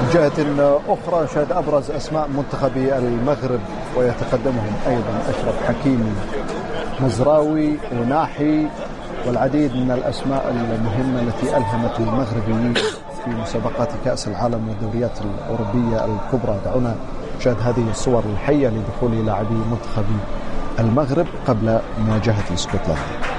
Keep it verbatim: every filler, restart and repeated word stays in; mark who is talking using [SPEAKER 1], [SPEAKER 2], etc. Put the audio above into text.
[SPEAKER 1] جهة أخرى نشاهد أبرز أسماء منتخبي المغرب ويتقدمهم أيضا أشرف حكيمي، مزراوي، وناحي، والعديد من الأسماء المهمة التي ألهمت المغربيين في مسابقات كأس العالم والدوريات الأوروبية الكبرى. دعونا نشاهد هذه الصور الحية لدخول لاعبي منتخب المغرب قبل مواجهة اسكتلندا.